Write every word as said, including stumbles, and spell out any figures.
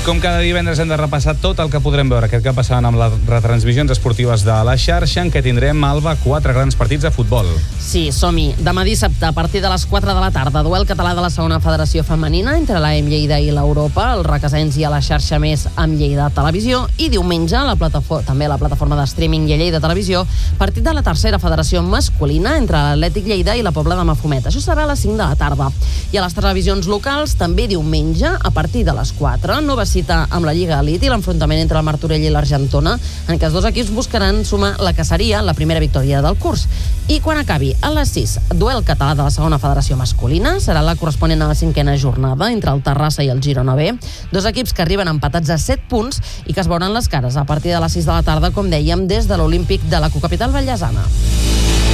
com cada divendres hem de repassar tot el que podrem veure aquest cap passant amb les retransmissions esportives de la xarxa, en què tindrem, Alba, quatre grans partits de futbol. Sí, som-hi. Demà dissabte, a partir de les quatre de la tarda, duel català de la segona federació femenina entre l'A E M Lleida i l'Europa, el Requesens i a la xarxa més amb Lleida Televisió, i diumenge, la plataforma, també a la plataforma de streaming i a Lleida Televisió, partit de la tercera federació masculina entre l'Atlètic Lleida i la Pobla de Mafumet. Això serà a les cinc de la tarda. I a les televisions locals, també diumenge, a partir de les quatre, nova cita amb la Lliga Elite i l'enfrontament entre el Martorell i l'Argentona, en què els dos equips buscaran sumar la que seria la primera victòria del curs. I quan acabi, a les sis, duel català de la segona federació masculina, serà la corresponent a la cinquena jornada entre el Terrassa i el Girona B, dos equips que arriben empatats a set punts i que es veuran les cares a partir de les sis de la tarda, com dèiem, des de l'Olímpic de la cocapital vallesana.